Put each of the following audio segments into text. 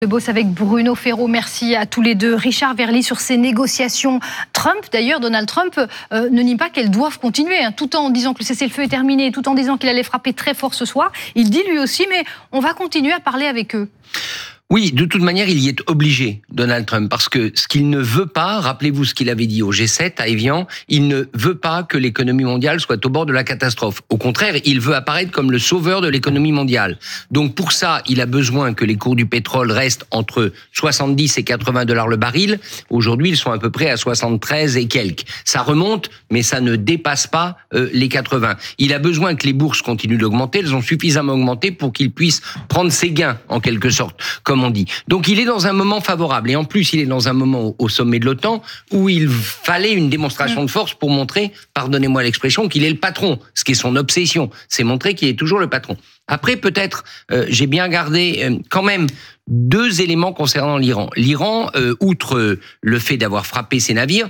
De Boss avec Bruno Ferraud, merci à tous les deux. Richard Verly, sur ces négociations. Trump, d'ailleurs, Donald Trump ne nie pas qu'elles doivent continuer, tout en disant que le cessez-le-feu est terminé, tout en disant qu'il allait frapper très fort ce soir. Il dit lui aussi, mais on va continuer à parler avec eux. Oui, de toute manière, il y est obligé, Donald Trump, parce que ce qu'il ne veut pas, rappelez-vous ce qu'il avait dit au G7 à Évian, il ne veut pas que l'économie mondiale soit au bord de la catastrophe. Au contraire, il veut apparaître comme le sauveur de l'économie mondiale. Donc pour ça, il a besoin que les cours du pétrole restent entre 70 et 80 $ le baril. Aujourd'hui, ils sont à peu près à 73 et quelques. Ça remonte, mais ça ne dépasse pas les 80. Il a besoin que les bourses continuent d'augmenter. Elles ont suffisamment augmenté pour qu'il puisse prendre ses gains, en quelque sorte, comme on dit. Donc il est dans un moment favorable. Et en plus, il est dans un moment au sommet de l'OTAN où il fallait une démonstration de force pour montrer, pardonnez-moi l'expression, qu'il est le patron. Ce qui est son obsession, c'est montrer qu'il est toujours le patron. Après, peut-être, j'ai bien gardé quand même deux éléments concernant l'Iran. L'Iran, outre le fait d'avoir frappé ses navires,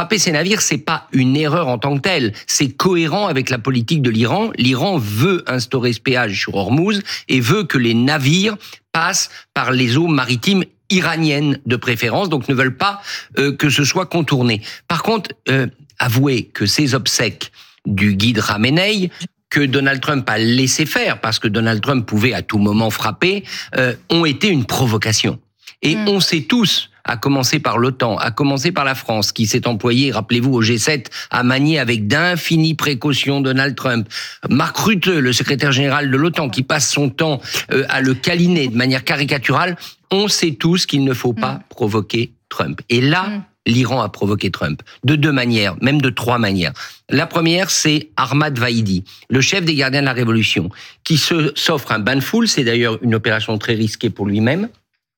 c'est pas une erreur en tant que telle. C'est cohérent avec la politique de l'Iran. L'Iran veut instaurer ce péage sur Hormuz et veut que les navires passent par les eaux maritimes iraniennes de préférence, donc ne veulent pas que ce soit contourné. Par contre, avouez que ces obsèques du guide Khamenei, que Donald Trump a laissé faire, parce que Donald Trump pouvait à tout moment frapper, ont été une provocation. Et on sait tous, à commencer par l'OTAN, à commencer par la France, qui s'est employée, rappelez-vous, au G7, à manier avec d'infinies précautions Donald Trump. Mark Rutte, le secrétaire général de l'OTAN, qui passe son temps à le câliner de manière caricaturale. On sait tous qu'il ne faut pas provoquer Trump. Et là, l'Iran a provoqué Trump. De deux manières, même de trois manières. La première, c'est Ahmad Vahidi, le chef des gardiens de la Révolution, qui s'offre un bain de foule. C'est d'ailleurs une opération très risquée pour lui-même.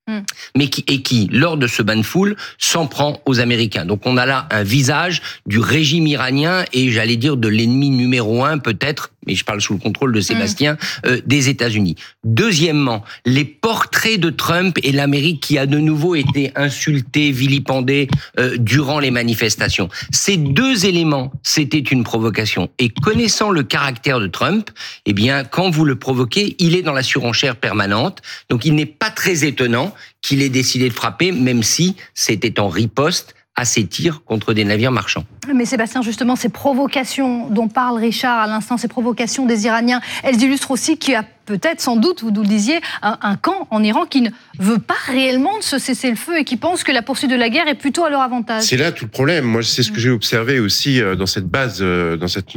Mais qui, lors de ce bain de foule, s'en prend aux Américains. Donc on a là un visage du régime iranien et j'allais dire de l'ennemi numéro 1 peut-être, mais je parle sous le contrôle de Sébastien, des États-Unis. Deuxièmement, les portraits de Trump et l'Amérique qui a de nouveau été insultée, vilipendée durant les manifestations. Ces deux éléments, c'était une provocation. Et connaissant le caractère de Trump, eh bien, quand vous le provoquez, il est dans la surenchère permanente. Donc il n'est pas très étonnant qu'il ait décidé de frapper, même si c'était en riposte à ses tirs contre des navires marchands. Mais Sébastien, justement, ces provocations dont parle Richard à l'instant, ces provocations des Iraniens, elles illustrent aussi qu'il y a peut-être, sans doute, vous nous le disiez, un camp en Iran qui ne veut pas réellement de ce cessez-le-feu et qui pense que la poursuite de la guerre est plutôt à leur avantage. C'est là tout le problème. Moi, c'est ce que j'ai observé aussi dans cette base, dans cette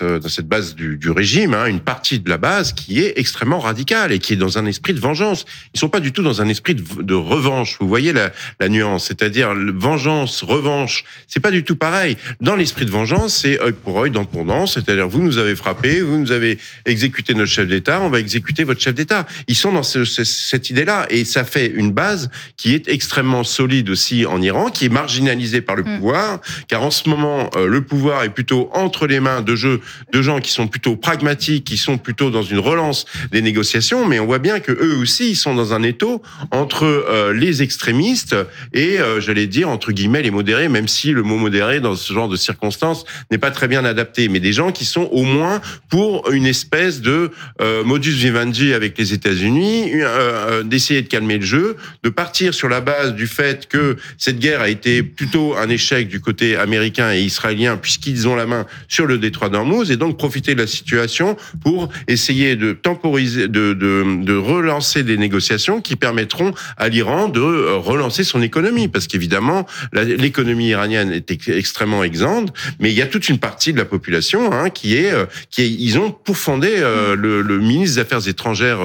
base du régime, une partie de la base qui est extrêmement radicale et qui est dans un esprit de vengeance. Ils sont pas du tout dans un esprit de revanche. Vous voyez la nuance, c'est-à-dire vengeance, revanche. C'est pas du tout pareil. Dans l'esprit de vengeance, c'est œil pour œil, dent pour dent. C'est-à-dire vous nous avez frappé, vous nous avez exécuté notre chef d'État, on va exécuter votre chef d'État. Ils sont dans cette idée-là et ça fait une base qui est extrêmement solide aussi en Iran, qui est marginalisée par le pouvoir, car en ce moment, le pouvoir est plutôt entre les mains de gens qui sont plutôt pragmatiques, qui sont plutôt dans une relance des négociations, mais on voit bien que eux aussi, ils sont dans un étau entre les extrémistes et, j'allais dire, entre guillemets, les modérés, même si le mot modéré, dans ce genre de circonstances, n'est pas très bien adapté, mais des gens qui sont au moins pour une espèce de modus vivendi avec les États-Unis, d'essayer de calmer le jeu, de partir sur la base du fait que cette guerre a été plutôt un échec du côté américain et israélien puisqu'ils ont la main sur le détroit d'Ormuz et donc profiter de la situation pour essayer de temporiser, de relancer des négociations qui permettront à l'Iran de relancer son économie parce qu'évidemment l'économie iranienne est extrêmement exsangue, mais il y a toute une partie de la population qui ils ont pourfondé le ministre des Affaires étrangères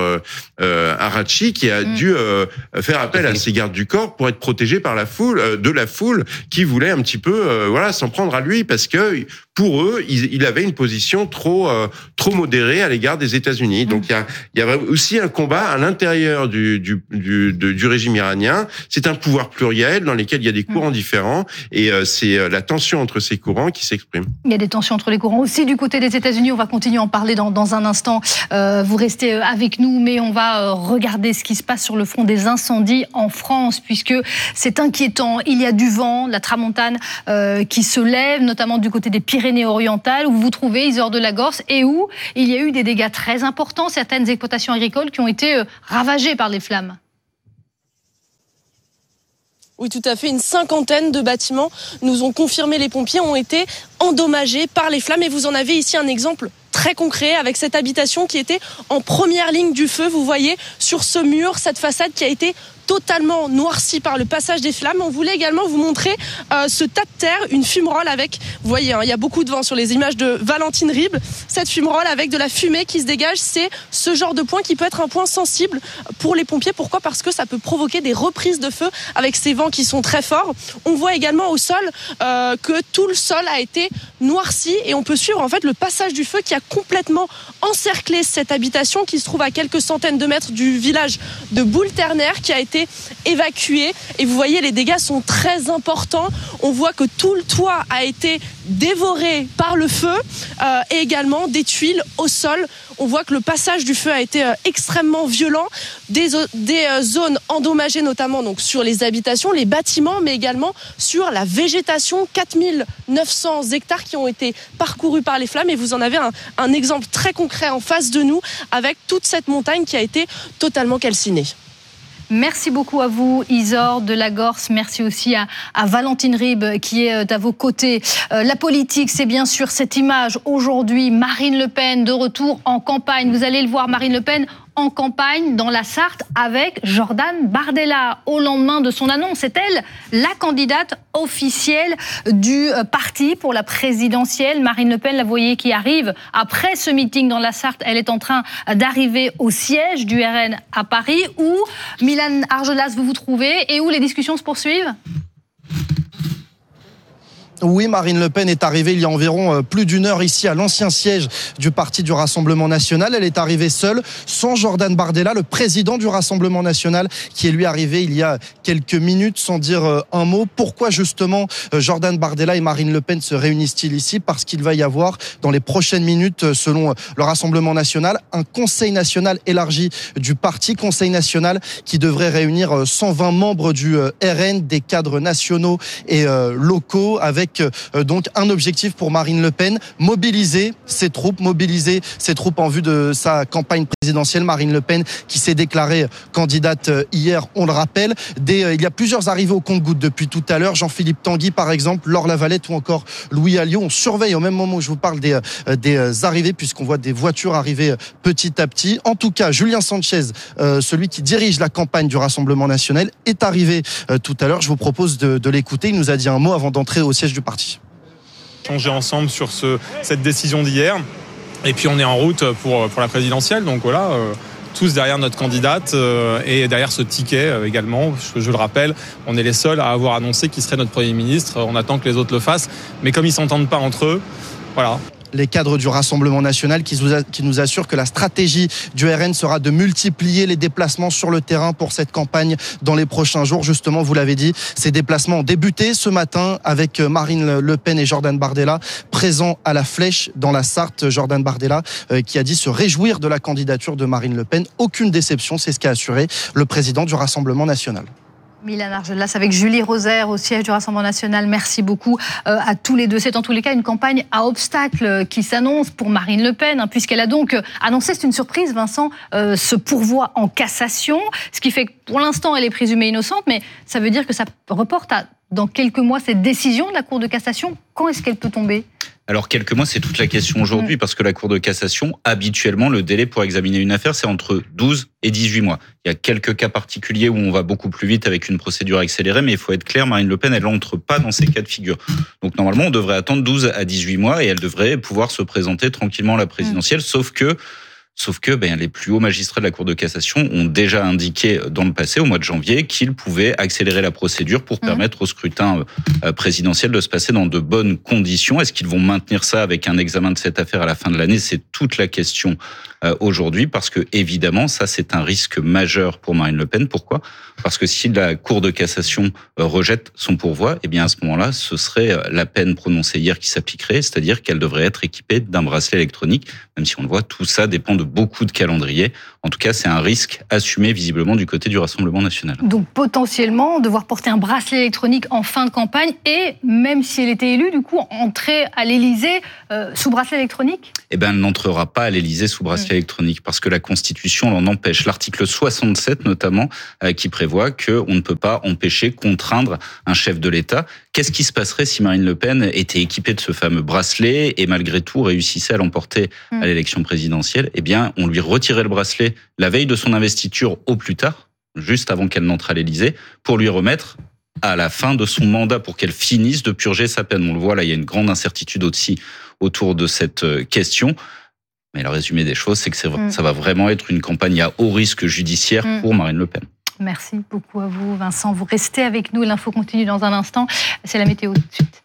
Araghchi qui a dû faire appel à ses gardes du corps pour être protégé par la foule qui voulait un petit peu s'en prendre à lui parce que pour eux il avait une position trop modérée à l'égard des États-Unis. Donc il y a aussi un combat à l'intérieur du régime iranien. C'est un pouvoir pluriel dans lequel il y a des courants différents et c'est la tension entre ces courants qui s'exprime. Il y a des tensions entre les courants aussi du côté des États-Unis. On va continuer à en parler dans un instant. Vous restez avec nous, mais on va regarder ce qui se passe sur le front des incendies en France, puisque c'est inquiétant. Il y a du vent, la tramontane qui se lève, notamment du côté des Pyrénées-Orientales, où vous vous trouvez, Isor de la Gorse, et où il y a eu des dégâts très importants, certaines exploitations agricoles qui ont été ravagées par les flammes. Oui, tout à fait. Une cinquantaine de bâtiments, nous ont confirmé les pompiers, ont été endommagés par les flammes. Et vous en avez ici un exemple très concret avec cette habitation qui était en première ligne du feu. Vous voyez sur ce mur, cette façade qui a été totalement noircie par le passage des flammes. On voulait également vous montrer ce tas de terre, une fumerole avec, vous voyez, il y a beaucoup de vent sur les images de Valentine Ribes, cette fumerole avec de la fumée qui se dégage, c'est ce genre de point qui peut être un point sensible pour les pompiers. Pourquoi ? Parce que ça peut provoquer des reprises de feu avec ces vents qui sont très forts. On voit également au sol que tout le sol a été noirci et on peut suivre en fait le passage du feu qui a complètement encerclé cette habitation qui se trouve à quelques centaines de mètres du village de Boule-Ternaire qui a été évacué. Et vous voyez, les dégâts sont très importants. On voit que tout le toit a été dévoré par le feu et également des tuiles au sol. On voit que le passage du feu a été extrêmement violent. Des zones endommagées notamment donc sur les habitations, les bâtiments, mais également sur la végétation. 4900 hectares qui ont été parcourus par les flammes. Et vous en avez un exemple très concret en face de nous avec toute cette montagne qui a été totalement calcinée. Merci beaucoup à vous, Isor de la Gorce. Merci aussi à Valentine Ribes qui est à vos côtés. La politique, c'est bien sûr cette image. Aujourd'hui, Marine Le Pen de retour en campagne. Vous allez le voir, Marine Le Pen en campagne dans la Sarthe avec Jordan Bardella. Au lendemain de son annonce, c'est elle la candidate officielle du parti pour la présidentielle. Marine Le Pen, la voyez qui arrive après ce meeting dans la Sarthe. Elle est en train d'arriver au siège du RN à Paris où, Milan Argelas, vous vous trouvez et où les discussions se poursuivent ? Oui, Marine Le Pen est arrivée il y a environ plus d'une heure ici à l'ancien siège du Parti du Rassemblement National. Elle est arrivée seule, sans Jordan Bardella, le président du Rassemblement National, qui est lui arrivé il y a quelques minutes sans dire un mot. Pourquoi justement Jordan Bardella et Marine Le Pen se réunissent-ils ici ? Parce qu'il va y avoir dans les prochaines minutes, selon le Rassemblement National, un conseil national élargi du parti, conseil national qui devrait réunir 120 membres du RN, des cadres nationaux et locaux, avec donc un objectif pour Marine Le Pen, mobiliser ses troupes en vue de sa campagne présidentielle. Marine Le Pen qui s'est déclarée candidate hier, on le rappelle. Il y a plusieurs arrivées au compte-gouttes depuis tout à l'heure. Jean-Philippe Tanguy par exemple, Laure Lavalette ou encore Louis Alliot. On surveille au même moment où je vous parle des arrivées, puisqu'on voit des voitures arriver petit à petit. En tout cas, Julien Sanchez, celui qui dirige la campagne du Rassemblement National, est arrivé tout à l'heure. Je vous propose de l'écouter. Il nous a dit un mot avant d'entrer au siège du parti. Changer ensemble sur cette décision d'hier. Et puis on est en route pour la présidentielle. Donc voilà, tous derrière notre candidate et derrière ce ticket également. Je le rappelle, on est les seuls à avoir annoncé qui serait notre Premier ministre. On attend que les autres le fassent. Mais comme ils ne s'entendent pas entre eux, voilà. Les cadres du Rassemblement National qui nous assurent que la stratégie du RN sera de multiplier les déplacements sur le terrain pour cette campagne dans les prochains jours. Justement, vous l'avez dit, ces déplacements ont débuté ce matin avec Marine Le Pen et Jordan Bardella présents à la Flèche dans la Sarthe. Jordan Bardella qui a dit se réjouir de la candidature de Marine Le Pen. Aucune déception, c'est ce qu'a assuré le président du Rassemblement National. Milan Argelas avec Julie Rosaire au siège du Rassemblement National. Merci beaucoup à tous les deux. C'est en tous les cas une campagne à obstacles qui s'annonce pour Marine Le Pen, puisqu'elle a donc annoncé, c'est une surprise Vincent, ce pourvoi en cassation, ce qui fait que pour l'instant elle est présumée innocente, mais ça veut dire que ça reporte à dans quelques mois cette décision de la Cour de cassation. Quand est-ce qu'elle peut tomber ? Alors, quelques mois, c'est toute la question aujourd'hui, parce que la Cour de cassation, habituellement, le délai pour examiner une affaire, c'est entre 12 et 18 mois. Il y a quelques cas particuliers où on va beaucoup plus vite avec une procédure accélérée, mais il faut être clair, Marine Le Pen, elle n'entre pas dans ces cas de figure. Donc, normalement, on devrait attendre 12 à 18 mois et elle devrait pouvoir se présenter tranquillement à la présidentielle, sauf que les plus hauts magistrats de la Cour de cassation ont déjà indiqué dans le passé, au mois de janvier, qu'ils pouvaient accélérer la procédure pour permettre au scrutin présidentiel de se passer dans de bonnes conditions. Est-ce qu'ils vont maintenir ça avec un examen de cette affaire à la fin de l'année ? C'est toute la question aujourd'hui, parce que évidemment, ça c'est un risque majeur pour Marine Le Pen. Pourquoi ? Parce que si la Cour de cassation rejette son pourvoi, eh bien à ce moment-là, ce serait la peine prononcée hier qui s'appliquerait, c'est-à-dire qu'elle devrait être équipée d'un bracelet électronique. Même si on le voit, tout ça dépend de beaucoup de calendriers En tout cas, c'est un risque assumé visiblement du côté du Rassemblement national. Donc potentiellement, devoir porter un bracelet électronique en fin de campagne et, même si elle était élue, du coup, entrer à l'Élysée sous bracelet électronique ? Eh bien, elle n'entrera pas à l'Élysée sous bracelet électronique parce que la Constitution l'en empêche. L'article 67 notamment, qui prévoit qu'on ne peut pas empêcher, contraindre un chef de l'État. Qu'est-ce qui se passerait si Marine Le Pen était équipée de ce fameux bracelet et malgré tout réussissait à l'emporter à l'élection présidentielle ? Eh bien, on lui retirait le bracelet la veille de son investiture au plus tard, juste avant qu'elle n'entre à l'Élysée, pour lui remettre à la fin de son mandat, pour qu'elle finisse de purger sa peine. On le voit, là, il y a une grande incertitude aussi autour de cette question. Mais le résumé des choses, c'est que ça va vraiment être une campagne à haut risque judiciaire pour Marine Le Pen. Merci beaucoup à vous, Vincent. Vous restez avec nous. L'info continue dans un instant. C'est la météo tout de suite.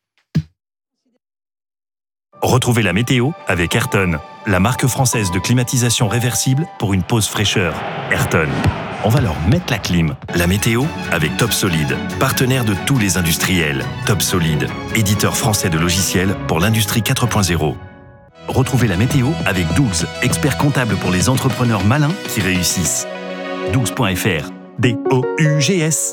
Retrouvez la météo avec Ayrton, la marque française de climatisation réversible pour une pause fraîcheur. Ayrton, on va leur mettre la clim. La météo avec Top Solid, partenaire de tous les industriels. Top Solid, éditeur français de logiciels pour l'industrie 4.0. Retrouvez la météo avec Dougs, expert comptable pour les entrepreneurs malins qui réussissent. Dougs.fr, D-O-U-G-S.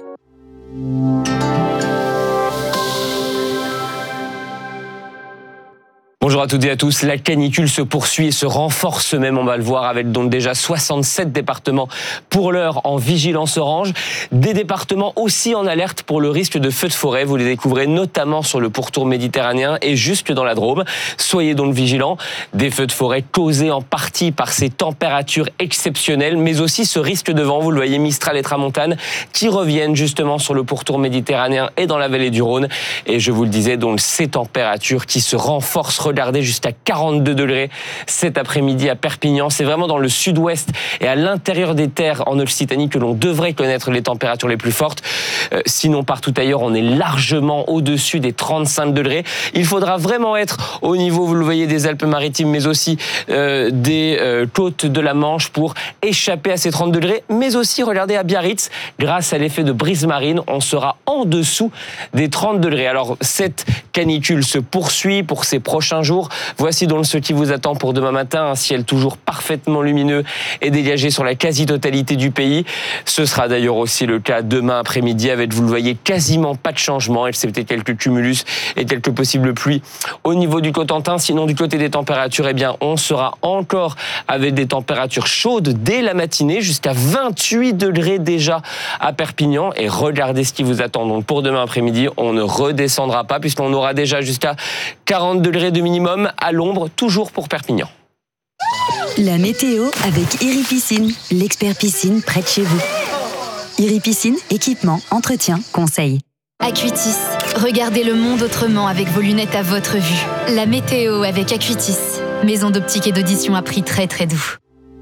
Bonjour à toutes et à tous. La canicule se poursuit et se renforce même, on va le voir, avec donc déjà 67 départements pour l'heure en vigilance orange. Des départements aussi en alerte pour le risque de feux de forêt. Vous les découvrez notamment sur le pourtour méditerranéen et jusque dans la Drôme. Soyez donc vigilants. Des feux de forêt causés en partie par ces températures exceptionnelles, mais aussi ce risque de vent, vous le voyez, Mistral et Tramontane, qui reviennent justement sur le pourtour méditerranéen et dans la vallée du Rhône. Et je vous le disais, donc ces températures qui se renforcent. Regardez, jusqu'à 42 degrés cet après-midi à Perpignan. C'est vraiment dans le sud-ouest et à l'intérieur des terres en Occitanie que l'on devrait connaître les températures les plus fortes. Sinon, partout ailleurs, on est largement au-dessus des 35 degrés. Il faudra vraiment être au niveau, vous le voyez, des Alpes-Maritimes, mais aussi des côtes de la Manche pour échapper à ces 30 degrés. Mais aussi, regardez, à Biarritz, grâce à l'effet de brise marine, on sera en dessous des 30 degrés. Alors, cette canicule se poursuit pour ces prochains jours. Voici donc ce qui vous attend pour demain matin. Un ciel toujours parfaitement lumineux et dégagé sur la quasi-totalité du pays. Ce sera d'ailleurs aussi le cas demain après-midi avec, vous le voyez, quasiment pas de changement, excepté quelques cumulus et quelques possibles pluies au niveau du Cotentin. Sinon, du côté des températures, eh bien, on sera encore avec des températures chaudes dès la matinée, jusqu'à 28 degrés déjà à Perpignan. Et regardez ce qui vous attend. Donc, pour demain après-midi, on ne redescendra pas puisqu'on aura déjà jusqu'à 40 degrés de minimum à l'ombre, toujours pour Perpignan. La météo avec Iri Piscine, l'expert piscine près de chez vous. Iri Piscine, équipement, entretien, conseil. Acuitis, regardez le monde autrement avec vos lunettes à votre vue. La météo avec Acuitis, maison d'optique et d'audition à prix très très doux.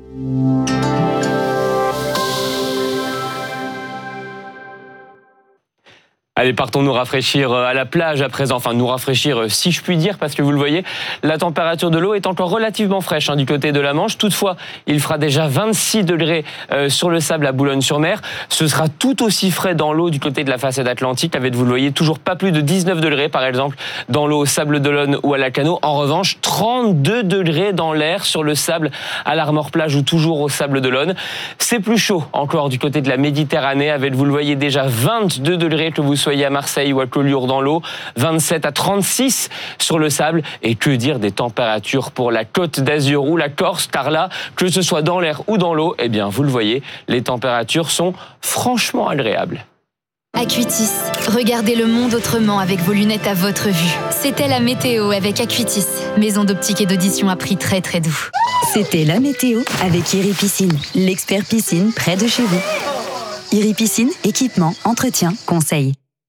Allez, partons nous rafraîchir à la plage à présent. Enfin, nous rafraîchir, si je puis dire, parce que vous le voyez, la température de l'eau est encore relativement fraîche du côté de la Manche. Toutefois, il fera déjà 26 degrés sur le sable à Boulogne-sur-Mer. Ce sera tout aussi frais dans l'eau du côté de la façade atlantique, avec, vous le voyez, toujours pas plus de 19 degrés, par exemple, dans l'eau au Sable d'Olonne ou à Lacanau. En revanche, 32 degrés dans l'air sur le sable à l'Armor-Plage ou toujours au Sable d'Olonne. C'est plus chaud encore du côté de la Méditerranée, avec, vous le voyez, déjà 22 degrés que vous soyez à Marseille ou à Collioure dans l'eau, 27 à 36 sur le sable, et que dire des températures pour la Côte d'Azur ou la Corse, car là, que ce soit dans l'air ou dans l'eau, eh bien, vous le voyez, les températures sont franchement agréables. Acuitis, regardez le monde autrement avec vos lunettes à votre vue. C'était la météo avec Acuitis, maison d'optique et d'audition à prix très très doux. C'était la météo avec Iri Piscine, l'expert piscine près de chez vous. Iri Piscine, équipement, entretien, conseil.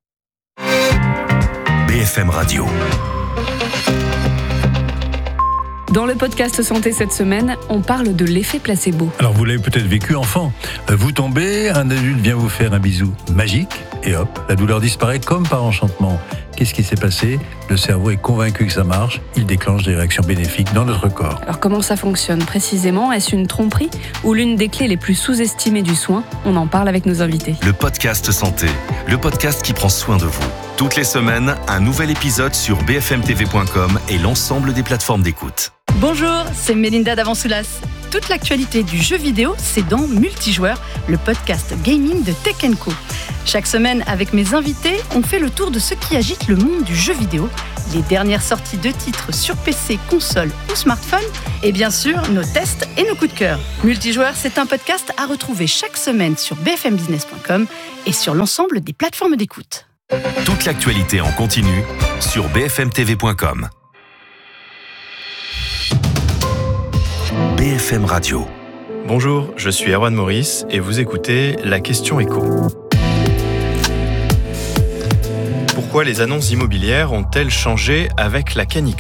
BFM Radio. Dans le podcast Santé cette semaine, on parle de l'effet placebo. Alors vous l'avez peut-être vécu enfant. Vous tombez, un adulte vient vous faire un bisou magique et hop, la douleur disparaît comme par enchantement. Qu'est-ce qui s'est passé ? Le cerveau est convaincu que ça marche, il déclenche des réactions bénéfiques dans notre corps. Alors comment ça fonctionne précisément ? Est-ce une tromperie ou l'une des clés les plus sous-estimées du soin ? On en parle avec nos invités. Le podcast Santé, le podcast qui prend soin de vous. Toutes les semaines, un nouvel épisode sur bfmtv.com et l'ensemble des plateformes d'écoute. Bonjour, c'est Mélinda Davansoulas. Toute l'actualité du jeu vidéo, c'est dans Multijoueur, le podcast gaming de Tech & Co. Chaque semaine, avec mes invités, on fait le tour de ce qui agite le monde du jeu vidéo, les dernières sorties de titres sur PC, console ou smartphone, et bien sûr, nos tests et nos coups de cœur. Multijoueur, c'est un podcast à retrouver chaque semaine sur bfmbusiness.com et sur l'ensemble des plateformes d'écoute. Toute l'actualité en continu sur bfmtv.com. BFM Radio. Bonjour, je suis Erwan Maurice et vous écoutez La Question Éco. Pourquoi les annonces immobilières ont-elles changé avec la canicule ?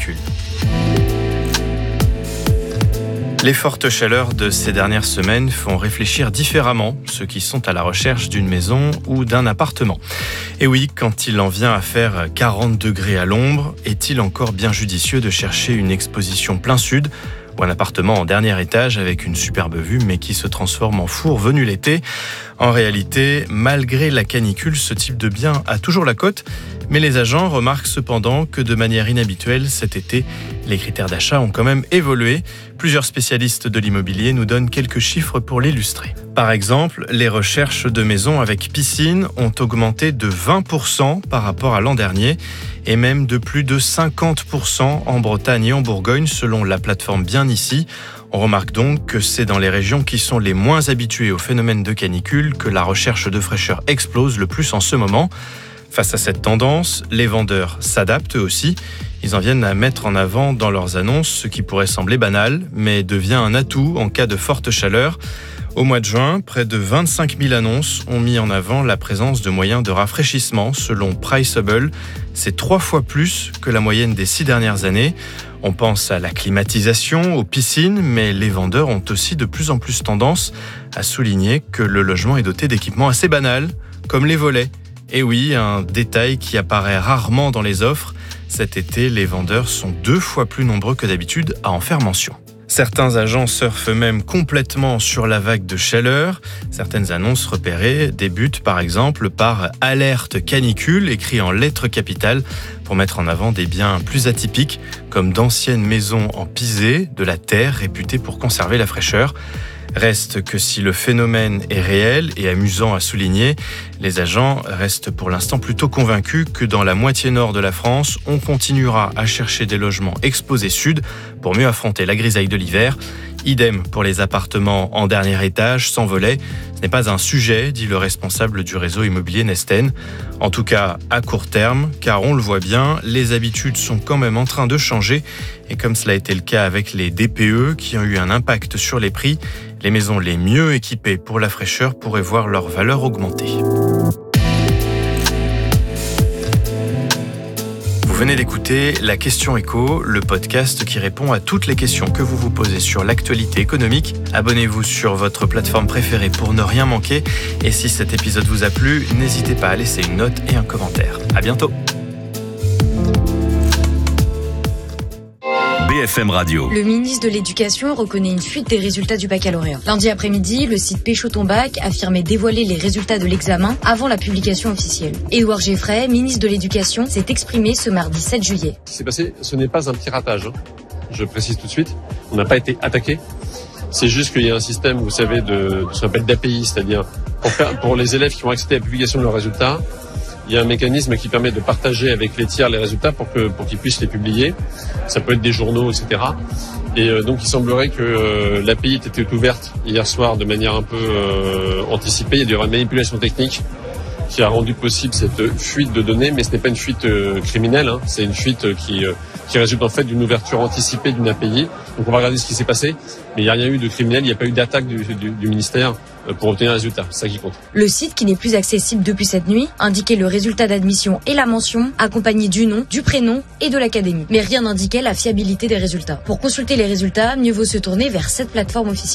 Les fortes chaleurs de ces dernières semaines font réfléchir différemment ceux qui sont à la recherche d'une maison ou d'un appartement. Et oui, quand il en vient à faire 40 degrés à l'ombre, est-il encore bien judicieux de chercher une exposition plein sud ou un appartement en dernier étage avec une superbe vue mais qui se transforme en four venu l'été? En réalité, malgré la canicule, ce type de bien a toujours la cote, mais les agents remarquent cependant que de manière inhabituelle cet été, les critères d'achat ont quand même évolué. Plusieurs spécialistes de l'immobilier nous donnent quelques chiffres pour l'illustrer. Par exemple, les recherches de maisons avec piscine ont augmenté de 20% par rapport à l'an dernier et même de plus de 50% en Bretagne et en Bourgogne selon la plateforme Bien Ici. On remarque donc que c'est dans les régions qui sont les moins habituées au phénomène de canicule que la recherche de fraîcheur explose le plus en ce moment. Face à cette tendance, les vendeurs s'adaptent eux aussi. Ils en viennent à mettre en avant dans leurs annonces ce qui pourrait sembler banal, mais devient un atout en cas de forte chaleur. Au mois de juin, près de 25 000 annonces ont mis en avant la présence de moyens de rafraîchissement selon Priceable. C'est 3 fois plus que la moyenne des 6 dernières années. On pense à la climatisation, aux piscines, mais les vendeurs ont aussi de plus en plus tendance à souligner que le logement est doté d'équipements assez banals, comme les volets. Et oui, un détail qui apparaît rarement dans les offres. Cet été, les vendeurs sont 2 fois plus nombreux que d'habitude à en faire mention. Certains agents surfent même complètement sur la vague de chaleur. Certaines annonces repérées débutent par exemple par « Alerte canicule » écrit en lettres capitales pour mettre en avant des biens plus atypiques comme d'anciennes maisons en pisé, de la terre réputée pour conserver la fraîcheur. Reste que si le phénomène est réel et amusant à souligner, les agents restent pour l'instant plutôt convaincus que dans la moitié nord de la France, on continuera à chercher des logements exposés sud pour mieux affronter la grisaille de l'hiver. Idem pour les appartements en dernier étage, sans volet. Ce n'est pas un sujet, dit le responsable du réseau immobilier Nesten. En tout cas, à court terme, car on le voit bien, les habitudes sont quand même en train de changer. Et comme cela a été le cas avec les DPE qui ont eu un impact sur les prix, les maisons les mieux équipées pour la fraîcheur pourraient voir leur valeur augmenter. Vous venez d'écouter La Question Éco, le podcast qui répond à toutes les questions que vous vous posez sur l'actualité économique. Abonnez-vous sur votre plateforme préférée pour ne rien manquer. Et si cet épisode vous a plu, n'hésitez pas à laisser une note et un commentaire. À bientôt. BFM Radio. Le ministre de l'Éducation reconnaît une fuite des résultats du baccalauréat. Lundi après-midi, le site Pécho ton bac affirmait dévoiler les résultats de l'examen avant la publication officielle. Édouard Geffray, ministre de l'Éducation, s'est exprimé ce mardi 7 juillet. Ce qui s'est passé, ce n'est pas un piratage. Je précise tout de suite. On n'a pas été attaqué. C'est juste qu'il y a un système, vous savez, de ce qu'on appelle d'API, c'est-à-dire pour les élèves qui ont accédé à la publication de leurs résultats, il y a un mécanisme qui permet de partager avec les tiers les résultats pour qu'ils puissent les publier. Ça peut être des journaux, etc. Et donc il semblerait que l'API était ouverte hier soir de manière un peu anticipée. Il y a eu une manipulation technique qui a rendu possible cette fuite de données, mais ce n'est pas une fuite criminelle, hein. C'est une fuite qui résulte en fait d'une ouverture anticipée d'une API. Donc on va regarder ce qui s'est passé, mais il n'y a rien eu de criminel, il n'y a pas eu d'attaque du ministère pour obtenir un résultat, c'est ça qui compte. Le site, qui n'est plus accessible depuis cette nuit, indiquait le résultat d'admission et la mention, accompagné du nom, du prénom et de l'académie. Mais rien n'indiquait la fiabilité des résultats. Pour consulter les résultats, mieux vaut se tourner vers cette plateforme officielle.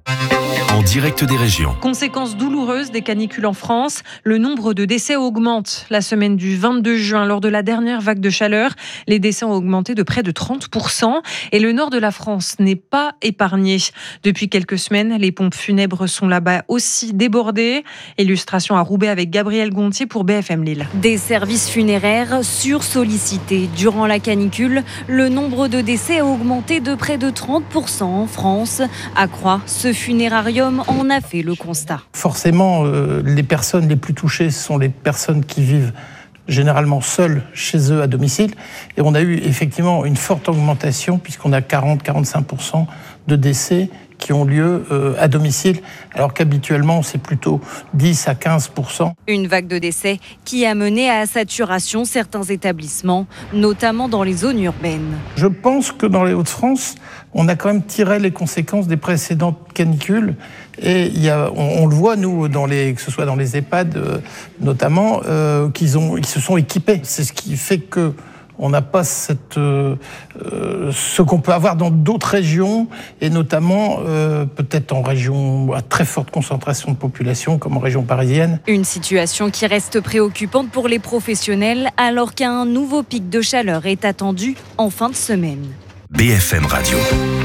En direct des régions. Conséquence douloureuse des canicules en France, le nombre de décès augmente. La semaine du 22 juin, lors de la dernière vague de chaleur, les décès ont augmenté de près de 30% et le nord de la France n'est pas épargné. Depuis quelques semaines, les pompes funèbres sont là-bas aussi débordées. Illustration à Roubaix avec Gabriel Gontier pour BFM Lille. Des services funéraires sursollicités. Durant la canicule, le nombre de décès a augmenté de près de 30% en France. À Croix, ce funérarium en a fait le constat. Forcément, les personnes les plus touchées sont les personnes qui vivent généralement seuls chez eux à domicile. Et on a eu effectivement une forte augmentation puisqu'on a 40-45% de décès qui ont lieu à domicile, alors qu'habituellement c'est plutôt 10 à 15%. Une vague de décès qui a mené à saturation certains établissements, notamment dans les zones urbaines. Je pense que dans les Hauts-de-France, on a quand même tiré les conséquences des précédentes canicules. Et on le voit, nous, que ce soit dans les EHPAD notamment, qu'ils se sont équipés. C'est ce qui fait que on n'a pas ce qu'on peut avoir dans d'autres régions, et notamment peut-être en région à très forte concentration de population, comme en région parisienne. Une situation qui reste préoccupante pour les professionnels, alors qu'un nouveau pic de chaleur est attendu en fin de semaine. BFM Radio.